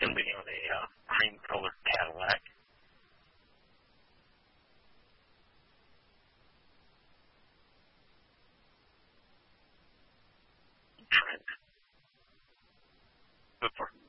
going to be on a cream-colored Cadillac. Trent. But for